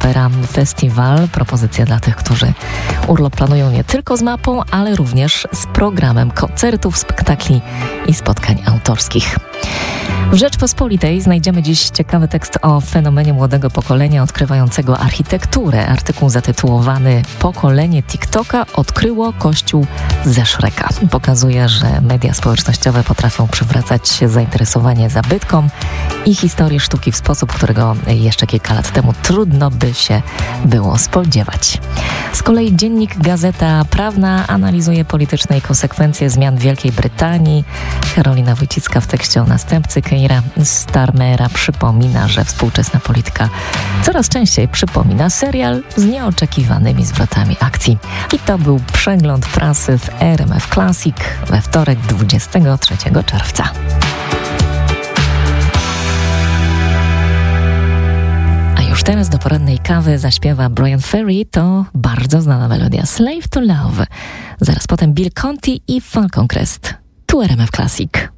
Opera Festival. Propozycja dla tych, którzy urlop planują nie tylko z mapą, ale również z programem koncertów, spektakli i spotkań autorskich. W Rzeczpospolitej znajdziemy dziś ciekawy tekst o fenomenie młodego pokolenia odkrywającego architekturę. Artykuł zatytułowany „Pokolenie TikToka odkryło Kościół ze Shreka”. Pokazuje, że media społecznościowe potrafią przywracać zainteresowanie zabytkom i historii sztuki w sposób, którego jeszcze kilka lat temu trudno by się było spodziewać. Z kolei dziennik Gazeta Prawna analizuje polityczne konsekwencje zmian w Wielkiej Brytanii. Karolina Wójcicka w tekście o następcy Keira Starmera przypomina, że współczesna polityka coraz częściej przypomina serial z nieoczekiwanymi zwrotami akcji. I to był przegląd prasy w RMF Classic we wtorek 23 czerwca. A już teraz do porannej kawy zaśpiewa Bryan Ferry, to bardzo znana melodia Slave to Love. Zaraz potem Bill Conti i Falcon Crest. Tu RMF Classic.